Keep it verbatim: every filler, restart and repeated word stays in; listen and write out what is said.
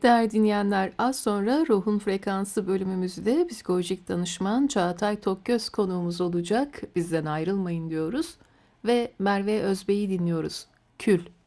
Değerli dinleyenler, az sonra Ruhun Frekansı bölümümüzde psikolojik danışman Çağatay Tokgöz konuğumuz olacak. Bizden ayrılmayın diyoruz ve Merve Özbey'i dinliyoruz. Kül.